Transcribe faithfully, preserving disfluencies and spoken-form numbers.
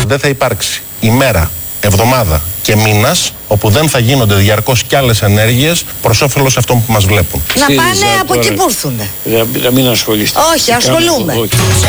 Δεν θα υπάρξει ημέρα, εβδομάδα και μήνας όπου δεν θα γίνονται διαρκώς κι άλλες ενέργειες προς όφελος αυτών που μας βλέπουν. Να πάνε από εκεί που έρθουν. Να μην ασχολείστε. Όχι, ασχολούμαι.